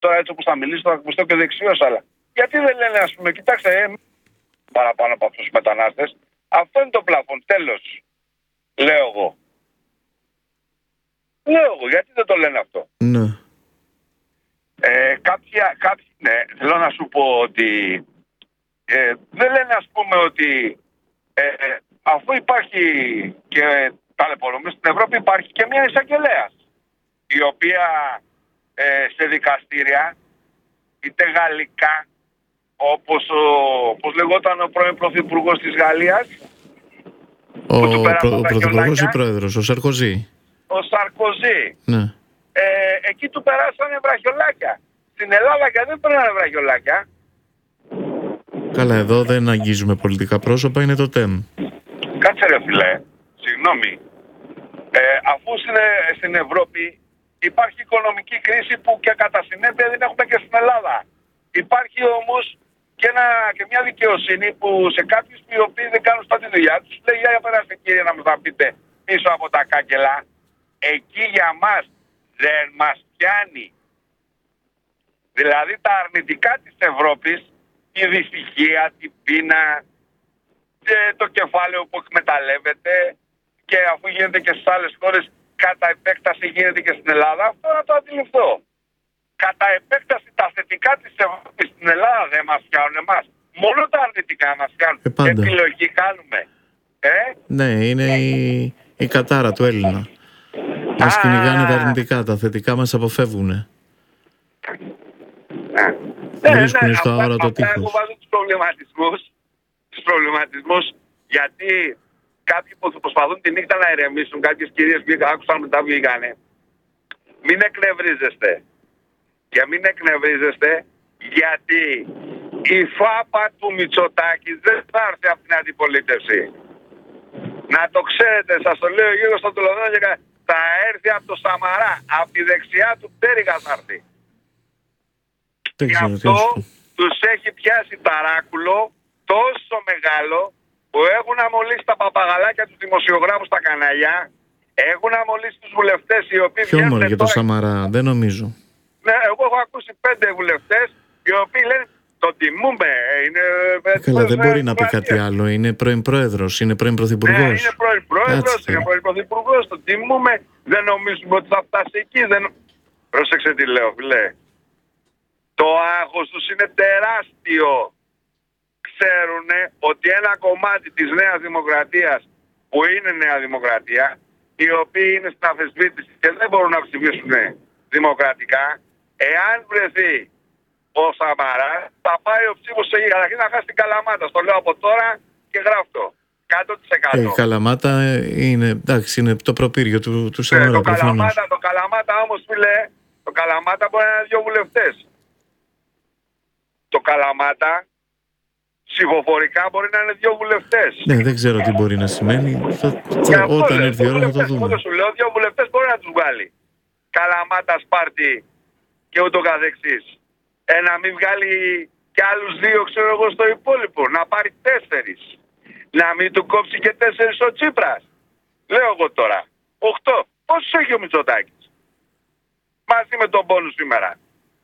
Τώρα έτσι όπως θα μιλήσω θα ακουστώ και δεξιός, αλλά γιατί δεν λένε, ας πούμε, κοιτάξτε, παραπάνω από αυτούς τους μετανάστες, αυτό είναι το πλαφόν, τέλος. Λέω εγώ, γιατί δεν το λένε αυτό. Ναι. Ναι, θέλω να σου πω ότι δεν λένε, ας πούμε, ότι αφού υπάρχει και ταλαιπωρούμε στην Ευρώπη, υπάρχει και μια εισαγγελέας, η οποία σε δικαστήρια, είτε γαλλικά, όπως λεγόταν ο πρώην πρωθυπουργός της Γαλλίας, Ο πρωθυπουργός ή πρόεδρος, ο Σαρκοζή. Ο Σαρκοζή. Ναι. Εκεί του περάσανε βραχιολάκια. Στην Ελλάδα και δεν περνάνε βραχιολάκια. Καλά, εδώ δεν αγγίζουμε πολιτικά πρόσωπα, είναι το ΤΕΜ. Κάτσε ρε φίλε, συγγνώμη. Αφού στην Ευρώπη υπάρχει οικονομική κρίση που και κατά συνέπεια δεν έχουμε και στην Ελλάδα. Υπάρχει όμως και μια δικαιοσύνη που σε κάποιους οι οποίοι δεν κάνουν στα τη δουλειά τους λέει, για περάστε κύριε να μου θα πείτε πίσω από τα κάγκελα. Εκεί για μας δεν μας πιάνει. Δηλαδή τα αρνητικά της Ευρώπης, η δυστυχία, την πείνα, και το κεφάλαιο που εκμεταλλεύεται, και αφού γίνεται και στις άλλες χώρες, κατά επέκταση γίνεται και στην Ελλάδα, αυτό να το αντιληφθώ. Κατά επέκταση τα θετικά της Ευρώπης στην Ελλάδα δεν μας πιάνουν εμάς. Μόνο τα αρνητικά μας πιάνουν. Επιλογή κάνουμε. Ναι, είναι η κατάρα του Έλληνα. Μας κυνηγάνε τα αρνητικά, τα θετικά μας αποφεύγουνε. Βρίσκουνε στο αόρατο τείχος. Εγώ βάζω τους προβληματισμούς, γιατί κάποιοι που προσπαθούν τη νύχτα να ηρεμήσουν, κάποιες κυρίες που άκουσαν μετά βγήκανε. Μην εκνευρίζεστε. Και μην εκνευρίζεστε, γιατί η φάπα του Μητσοτάκη δεν θα έρθει από την αντιπολίτευση. Να το ξέρετε, σας το λέω γύρω στο τηλεφώνο, και θα έρθει από το Σαμαρά, από τη δεξιά του πτέρυγα θα έρθει. Και αυτό τους έχει πιάσει ταράκουλο τόσο μεγάλο που έχουν αμολύσει τα παπαγαλάκια τους δημοσιογράφους στα κανάλια, έχουν αμολύσει τους βουλευτές οι οποίοι Ποιο μόνο για το Σαμαρά, δεν νομίζω. Ναι, εγώ έχω ακούσει 5 βουλευτές οι οποίοι λένε το τιμούμε. Καλά, δεν μπορεί να πει κάτι άλλο. Είναι πρώην πρόεδρος, είναι πρώην πρωθυπουργός. Ναι, είναι πρώην πρόεδρος, είναι πρώην πρωθυπουργός. Το τιμούμε. Δεν νομίζουμε ότι θα φτάσει εκεί. Πρόσεξε τι λέω, φίλε. Το άγχος τους είναι τεράστιο. Ξέρουνε ότι ένα κομμάτι της Νέας Δημοκρατίας, που είναι Νέα Δημοκρατία, οι οποίοι είναι στην αμφισβήτηση και δεν μπορούν να ψηφίσουν δημοκρατικά, εάν βρεθεί ο Σαμαράς, θα πάει ο ψήφος σε καταρχήν να χάσει την Καλαμάτα. Στο λέω από τώρα και γράφτο. 100%. Η Καλαμάτα είναι, εντάξει, είναι το προπύργιο του Σαμαρά. Το Καλαμάτα όμως, φίλε, το Καλαμάτα μπορεί να είναι 2 βουλευτές. Το Καλαμάτα ψηφοφορικά μπορεί να είναι 2 βουλευτές. Ναι, δεν ξέρω τι μπορεί να σημαίνει. Όταν έρθει η ώρα θα το δούμε. Όταν σου λέω 2 βουλευτές μπορεί να τους βγάλει. Καλαμάτα, Σπάρτη και ούτω καθεξής. Να μην βγάλει κι άλλους 2, ξέρω εγώ, στο υπόλοιπο. Να πάρει 4. Να μην του κόψει και 4 ο Τσίπρας. Λέω εγώ τώρα. 8. Πόσους έχει ο Μητσοτάκης μαζί με τον πόνου σήμερα?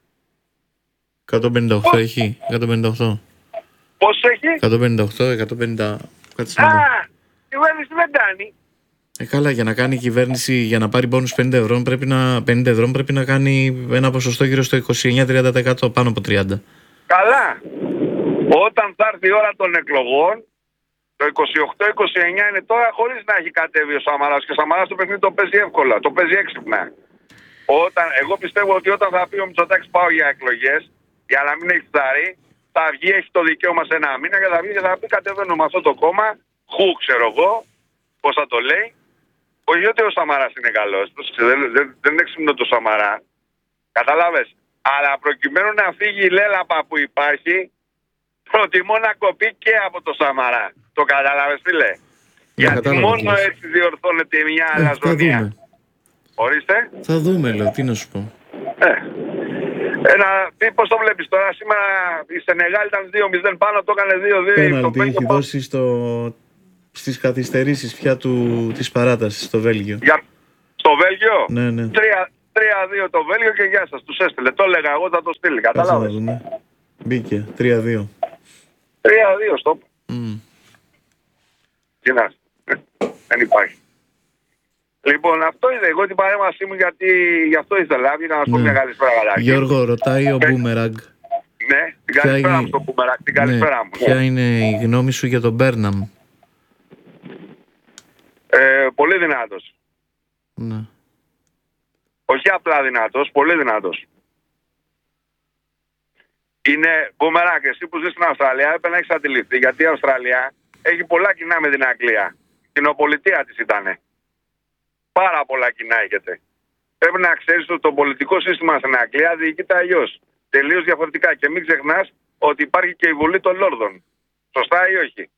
158 έχει. 158. Πόσους έχει? 158, 150. Η κυβέρνηση δεν κάνει. Καλά, για να κάνει η κυβέρνηση, για να πάρει πόνους 50 ευρώ πρέπει να κάνει ένα ποσοστό γύρω στο 29-30%, πάνω από 30%. Καλά. Όταν θα έρθει η ώρα των εκλογών, το 28-29 είναι τώρα, χωρίς να έχει κατέβει ο Σαμαράς. Και ο Σαμαράς το παιχνίδι το παίζει εύκολα, το παίζει έξυπνα. Εγώ πιστεύω ότι όταν θα πει ο Μητσοτάκης πάω για εκλογές, για να μην έχει τσάρι, θα βγει, έχει το δικαίωμα σε 1 μήνα και θα βγει και θα πει κατεβαίνω με αυτό το κόμμα, ξέρω εγώ, πώς θα το λέει. Όχι ότι ο Σαμαράς είναι καλός, δεν έξυπνο το Σαμαρά, καταλάβες. Αλλά προκειμένου να φύγει η λέλαπα που υπάρχει, προτιμώ να κοπεί και από το Σαμαρά. Το καταλάβες, φίλε? Γιατί μόνο έτσι διορθώνεται μια αλαζονία. Ορίστε. Θα δούμε, λέω, τι να σου πω. Πώς το βλέπεις τώρα? Σήμερα η Σενεγάλη ήταν 2-0 πάνω, το έκανε 2-2. Πέναλτι έχει δώσει στις καθυστερήσεις πια της παράτασης στο Βέλγιο. Στο Βέλγιο? Ναι. 3-2 το Βέλγιο και γεια σας. Τους έστειλε. Το έλεγα εγώ, θα το στείλει. Κατάλαβες. Μπήκε. 3-2. 3-2 στο. Τι να. Δεν υπάρχει. Λοιπόν, αυτό είδα εγώ την παρέμβασή μου, γιατί γι' αυτό ήθελα να σου πω μια καλησπέρα. Γιώργο, ρωτάει ο Μπούμεραγκ. Ναι, την καλησπέρα μου στο Μπούμεραγκ. Την καλησπέρα μου. Ποια είναι η γνώμη σου για τον Μπέρναμ? Πολύ δυνατός. Ναι. Όχι απλά δυνατός, πολύ δυνατός. Είναι Μπούμεραγκ, εσύ που ζεις στην Αυστραλία, έπρεπε να έχεις αντιληφθεί, γιατί η Αυστραλία έχει πολλά κοινά με την Αγγλία. Κοινοπολιτεία της ήτανε. Πάρα πολλά κοινά έχετε. Πρέπει να ξέρεις ότι το πολιτικό σύστημα στην Αγγλία διοικείται αλλιώς. Τελείως διαφορετικά. Και μην ξεχνάς ότι υπάρχει και η Βουλή των Λόρδων. Σωστά ή όχι?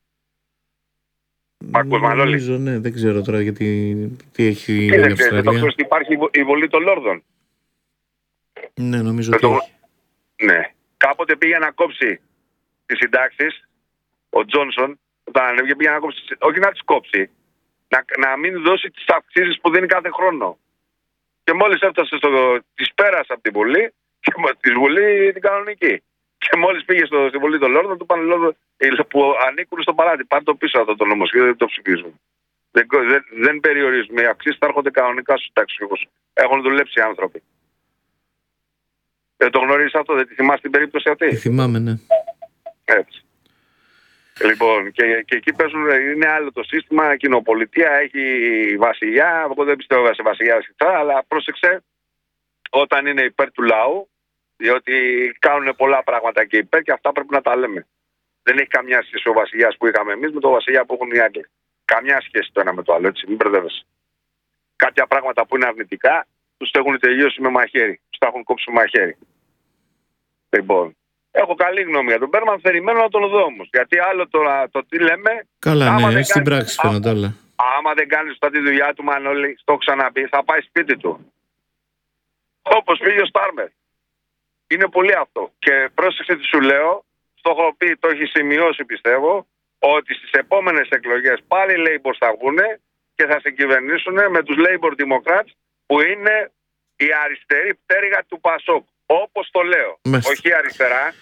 Νομίζω, ναι, δεν ξέρω τώρα γιατί τι έχει η Αυστραλία. Δεν ότι υπάρχει η Βουλή των Λόρδων. Ναι, νομίζω ότι έχει. Ναι. Κάποτε πήγε να κόψει τις συντάξεις ο Τζόνσον, όταν ανέβηκε πήγε να κόψει, όχι να τις κόψει, να μην δώσει τις αυξήσεις που δίνει κάθε χρόνο. Και μόλις έφτασε τις πέρασε από τη Βουλή, και τη Βουλή την κανονική. Και μόλις πήγε στη Βουλή των Λόρδων, του πάνε Λόρδων που ανήκουν στο παλάτι. Πάρτε το πίσω αυτό το νομοσχέδιο, δεν το ψηφίζουν. Δεν περιορίζουμε. Οι αυξήσεις θα έρχονται κανονικά στους ταξιούχους. Έχουν δουλέψει οι άνθρωποι. Δεν το γνωρίζεις αυτό, δεν τη θυμάσαι την περίπτωση αυτή? Τη θυμάμαι, ναι. Έτσι. Λοιπόν, και εκεί παίζουν, είναι άλλο το σύστημα, κοινοπολιτεία, έχει βασιλιά. Εγώ δεν πιστεύω σε βασιλιά, αλλά πρόσεξε, όταν είναι υπέρ του λαού, διότι κάνουν πολλά πράγματα και υπέρ, και αυτά πρέπει να τα λέμε. Δεν έχει καμιά σχέση ο βασιλιάς που είχαμε εμείς με το βασιλιά που έχουν οι Άγγλοι. Καμιά σχέση το ένα με το άλλο, έτσι, μην μπερδεύεσαι. Κάποια πράγματα που είναι αρνητικά, τους έχουν τελειώσει με μαχαίρι. Τους τα έχουν κόψει με μαχαίρι. Λοιπόν, έχω καλή γνώμη για τον Μπέρναμ, περιμένω να τον δω όμως. Γιατί άλλο τώρα το τι λέμε. Καλά, ναι, στην πράξη φαίνονται όλα. Άμα δεν κάνει σωστά τη δουλειά του, Μανώλη, το έχω ξαναπεί, θα πάει σπίτι του. Όπως πήγε ο Στάρμερ. Είναι πολύ αυτό. Και πρόσεξε τι σου λέω, το έχω πει, το έχει σημειώσει πιστεύω, ότι στις επόμενες εκλογές πάλι οι Labour θα βγουν και θα συγκυβερνήσουν με τους Labour Democrats, που είναι η αριστερή πτέρυγα του Πασόκ. Όπως το λέω. Όχι η αριστερά.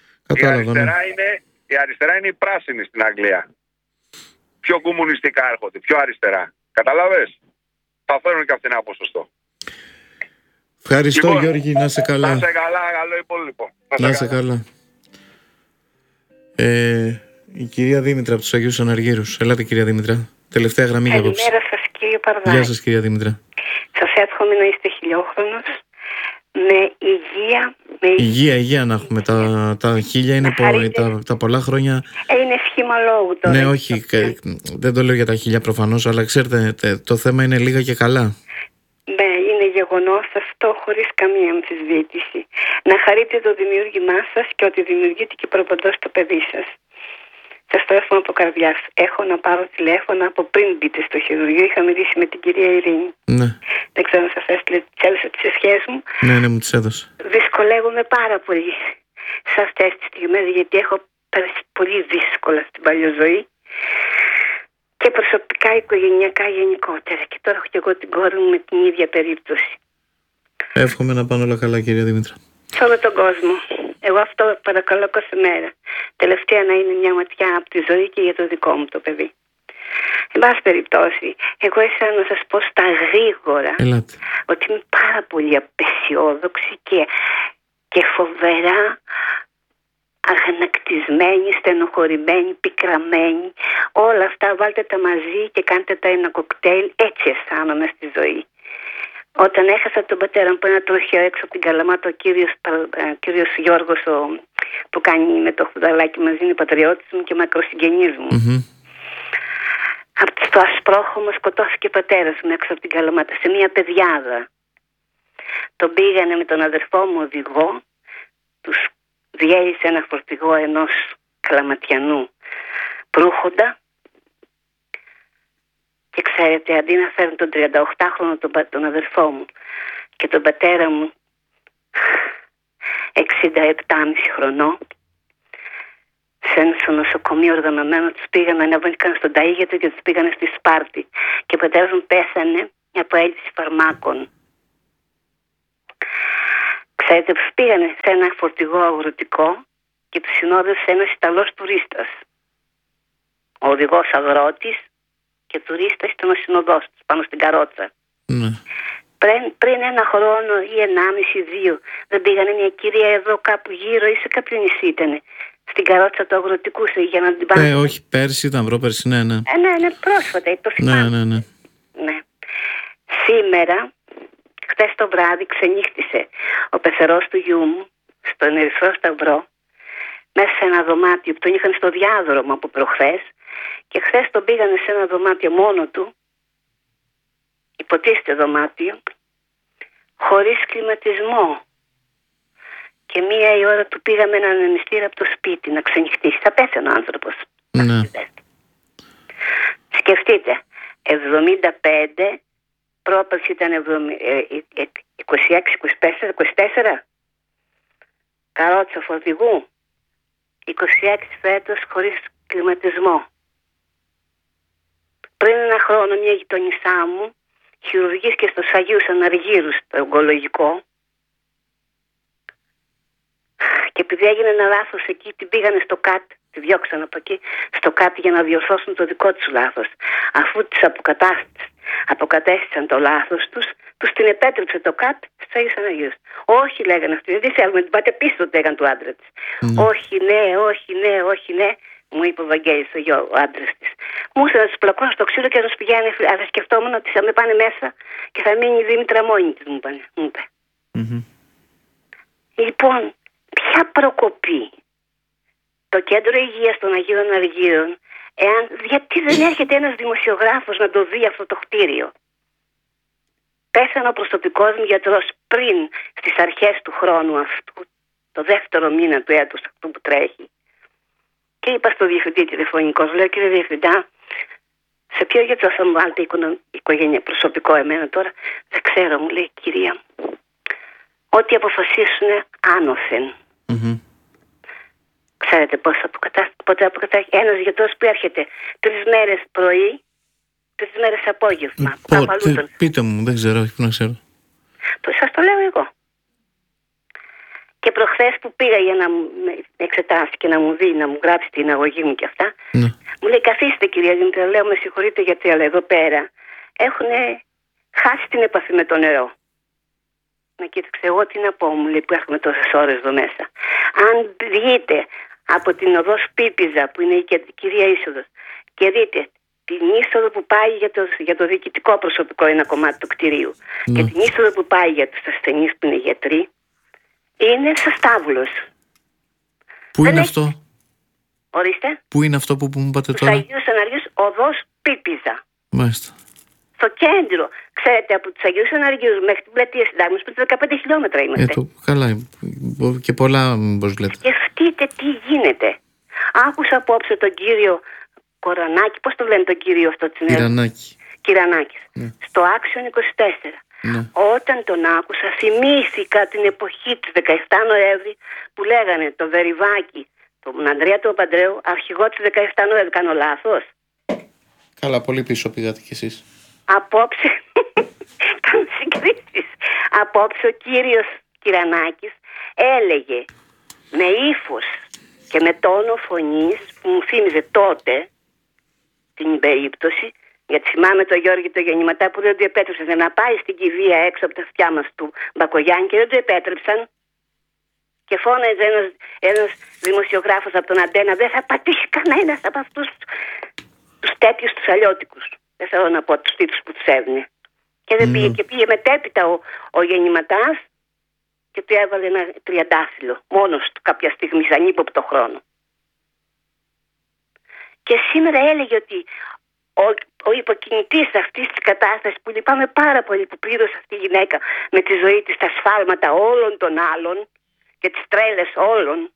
Η αριστερά είναι η πράσινη στην Αγγλία. Πιο κομμουνιστικά έρχονται, πιο αριστερά. Καταλαβες. Θα φέρουν και αυτήν ένα ποσοστό. Ευχαριστώ, λοιπόν, Γιώργη, να είσαι καλά. Να είσαι καλά, καλό υπόλοιπο. Να είσαι καλά. Η κυρία Δήμητρα από τους Αγίους Αναργύρους. Ελάτε, κυρία Δήμητρα. Τελευταία γραμμή για απόψε. Καλημέρα σας, κύριε Παρδάκη. Γεια σας, κυρία Δήμητρα. Σας εύχομαι να είστε χιλιόχρονος, με υγεία να έχουμε. Τα χίλια είναι τα πολλά χρόνια. Είναι σχήμα λόγου τώρα. Ναι, όχι, δεν το λέω για τα χίλια προφανώς, αλλά ξέρετε, το θέμα είναι λίγα και καλά. Ναι, είναι γεγονός αυτό, χωρίς καμία αμφισβήτηση. Να χαρείτε το δημιούργημά σας και ότι δημιουργείτε και προπαντός το παιδί σας. Σας το εύχομαι από καρδιάς. Έχω να πάρω τηλέφωνα από πριν μπείτε στο χειρουργείο. Είχα μιλήσει με την κυρία Ειρήνη. Ναι. Δεν ξέρω αν σας έστειλε τις ευχές μου. Ναι, μου τις έδωσε. Δυσκολεύομαι πάρα πολύ σε αυτές τις στιγμές, γιατί έχω πέρασει πολύ δύσκολα στην παλιοζωή. Και προσωπικά, οικογενειακά γενικότερα. Και τώρα έχω και εγώ την κόρη μου με την ίδια περίπτωση. Εύχομαι να πάνε όλα καλά, κυρία Δήμητρα. Σε όλο τον κόσμο. Εγώ αυτό παρακαλώ κάθε μέρα. Τελευταία να είναι μια ματιά από τη ζωή και για το δικό μου το παιδί. Εν πάση περιπτώσει, εγώ ήθελα να σας πω στα γρήγορα. Ελάτε. Ότι είμαι πάρα πολύ απεσιόδοξη και φοβερά αγανακτισμένη, στενοχωρημένη, πικραμένη. Όλα αυτά βάλτε τα μαζί και κάντε τα ένα κοκτέιλ. Έτσι αισθάνομαι στη ζωή. Όταν έχασα τον πατέρα μου, που ένα τροχαίο έξω από την Καλαμάτα, ο κύριος Γιώργος που κάνει με το χουδαλάκι μαζί, είναι πατριώτης μου και μακροσυγγενής μου. Στο Ασπρόχωμο σκοτώθηκε ο πατέρας μου έξω από την Καλαμάτα, σε μια πεδιάδα. Τον πήγανε με τον αδερφό μου οδηγό, τους διέλυσε ένα φορτηγό ενός Καλαματιανού προύχοντα. Και ξέρετε, αντί να φέρουν τον 38χρονο τον αδερφό μου και τον πατέρα μου 67,5 χρονών, σε νοσοκομείο οργανωμένο, τους πήγανε να βρήκαν στον Ταΐγετο και τους πήγανε στη Σπάρτη. Και ο πατέρας μου πέθανε από έλλειψη φαρμάκων. Ξέρετε, πήγανε σε ένα φορτηγό αγροτικό και του συνόδευσε ένας Ιταλός τουρίστας. Ο οδηγός αγρότης και τουρίστας ήταν ο συνοδός τους πάνω στην καρότσα. Ναι. Πριν ένα χρόνο ή 1,5-2 δεν πήγανε μια κυρία εδώ κάπου γύρω ή σε κάποιο νησί ήτανε, στην καρότσα του αγροτικού για να την πάνε? Όχι, πέρσι ήταν, πρόπερσι, ναι. Ναι, πρόσφατα, το θυμάμαι. Ναι. Σήμερα, χτες το βράδυ, ξενύχτησε ο πεθερός του γιού μου στον Ερυθρό Σταυρό, μέσα σε ένα δωμάτιο που τον είχαν στο διάδρομο από προχθές, και χθες τον πήγανε σε ένα δωμάτιο μόνο του, υποτίθεται δωμάτιο, χωρίς κλιματισμό. Και 1 η ώρα του πήγαμε έναν ανεμιστήρα από το σπίτι να ξενυχτήσει. Θα πέθανε ο άνθρωπος. Ναι. Σκεφτείτε, 75, πρόπερση ήταν 26-24, καρότσα φορτηγού, 26 φέτος χωρίς κλιματισμό. Πριν ένα χρόνο μια γειτονισά μου χειρουργήθηκε στους Αγίους Αναργύρους, το ογκολογικό, και επειδή έγινε ένα λάθος εκεί, την πήγανε στο ΚΑΤ, τη διώξαν από εκεί στο ΚΑΤ για να διορθώσουν το δικό τους λάθος. Αφού τις αποκατέστησαν το λάθος τους την επέτρεψε το ΚΑΤ στους Αγίους Αναργύρους. Όχι, λέγανε αυτοί, δεν θέλουμε, την πάτε πίσω, το έκανε του άντρα της. Όχι, ναι, μου είπε ο Βαγγέλης, ο άντρας της. Μου ήθελε να τους πλακώσω στο ξύλο και να τους πηγαίνει, αλλά σκεφτόμουν ότι θα με πάνε μέσα και θα μείνει η Δήμητρα μόνη της, μου είπε. Λοιπόν, ποια προκοπή? Το κέντρο υγείας των Αγίων Αργύρων, γιατί δεν έρχεται ένας δημοσιογράφος να το δει αυτό το κτίριο? Πέθανε ο προσωπικός μου γιατρός πριν, στις αρχές του χρόνου αυτού, το δεύτερο μήνα του έτους αυτού που τρέχει. Και είπα στο διευθυντή τηλεφωνικός, λέω, κύριε διευθυντά, σε ποιο γιατρό θα μου βάλετε οικογένεια προσωπικό εμένα τώρα? Δεν ξέρω, μου λέει, κυρία, ό,τι αποφασίσουν άνωθεν. Ξέρετε πότε αποκατάστηκε? Ένας γιατρός που έρχεται 3 μέρες πρωί, 3 μέρες απόγευμα. Πείτε μου, δεν ξέρω, όχι που να ξέρω. Σας το λέω εγώ. Και προχθές που πήγα για να με εξετάσει και να μου δει, να μου γράψει την αγωγή μου και αυτά, μου λέει, καθίστε κυρία Δήμητρα. Λέω, με συγχωρείτε γιατί, αλλά εδώ πέρα έχουν χάσει την επαφή με το νερό. Να κοίταξε, εγώ τι να πω, μου λέει, που έχουμε τόσες ώρες εδώ μέσα. Αν βγείτε από την οδό Πίπιζα, που είναι η κυρία είσοδος, και δείτε την είσοδο που πάει για το διοικητικό προσωπικό, ένα κομμάτι του κτηρίου, και την είσοδο που πάει για τους ασθενείς που είναι γιατροί, είναι στο Στάβλος. Πού είναι αυτό? Ορίστε. Πού είναι αυτό που μου είπατε τώρα? Στους Αγίους Αναργύρους, οδός Πίπιζα. Μάλιστα. Στο κέντρο. Ξέρετε, από τους Αγίους Αναργύρους μέχρι την πλατεία Συντάγματος, πριν 15 χιλιόμετρα είμαστε. Καλά, και πολλά, πώς λέτε. Σκεφτείτε τι γίνεται. Άκουσα απόψε τον κύριο Κορανάκη, πώς το λένε τον κύριο αυτό της νέας? Κυρανάκης. Στο Άξιον 24. Όταν τον άκουσα, θυμήθηκα την εποχή της 17 Νοέμβρη που λέγανε το Βεριβάκι, τον Ανδρέα του Παντρέου, αρχηγό της 17 Νοέμβρη. Κάνω λάθος? Καλά, πολύ πίσω πήγατε κι εσείς. Απόψε, κάνω συγκρίσεις. Απόψε ο κύριος Κυρανάκης έλεγε με ύφος και με τόνο φωνής που μου θύμιζε τότε την περίπτωση, γιατί θυμάμαι τον Γιώργη το Γεννηματά που δεν του επέτρεψαν να πάει στην κηδεία έξω από τα αυτιά μας του Μπακογιάννη και δεν του επέτρεψαν. Και φώναζε ένας δημοσιογράφος από τον Αντένα, δεν θα πατήσει κανένας από αυτούς τους τέτοιους τους αλλιώτικους. Δεν θέλω να πω τους τίτλους που τους έδινε. Και δεν πήγε, και πήγε μετέπειτα ο Γεννηματάς και του έβαλε ένα τριαντάφυλλο μόνος του κάποια στιγμή, σαν ύποπτο χρόνο. Και σήμερα έλεγε ότι ο υποκινητής αυτής της κατάστασης, που λυπάμαι πάρα πολύ που πλήρωσε αυτή η γυναίκα με τη ζωή της τα σφάλματα όλων των άλλων και τις τρέλες όλων,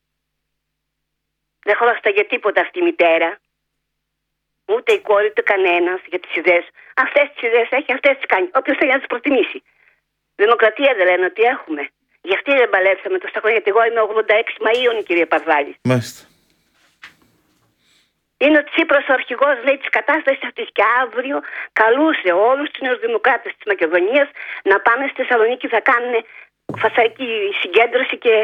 δεν χώλαστα για τίποτα αυτή η μητέρα, ούτε η κόρη ούτε κανένας, για τις ιδέες. Αυτές τις ιδέες έχει, αυτές τις κάνει. Όποιος θέλει να τις προτιμήσει. Δημοκρατία δεν λένε ότι έχουμε? Γι' αυτή δεν παλέψαμε τόσα χρόνια. Γιατί εγώ είμαι 86 Μαΐων, κύριε Παρβάλη. Μάλιστα. Είναι ο Τσίπρος ο αρχηγός, λέει, της κατάστασης αυτής, και αύριο καλούσε όλους τους νεοδημοκράτες της Μακεδονίας να πάνε στη Θεσσαλονίκη, θα κάνουν φασαρική συγκέντρωση και